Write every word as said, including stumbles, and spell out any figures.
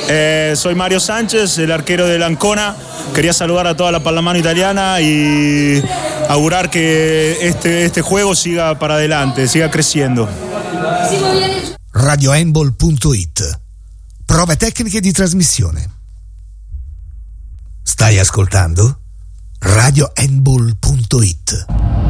Eh, soy Mario Sánchez, el arquero del Ancona. Quería saludar a toda la pallamano italiana y augurar que este, este juego siga para adelante, siga creciendo. radio handball punto it. Prove tecniche di trasmissione. Stai ascoltando radio handball punto it.